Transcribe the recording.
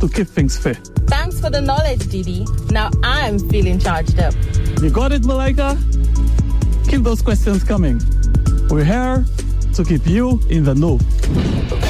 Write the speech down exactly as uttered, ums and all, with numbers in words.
to keep things fair. Thanks for the knowledge, Didi. Now I'm feeling charged up. You got it, Malaika? Keep those questions coming. We're here to keep you in the know.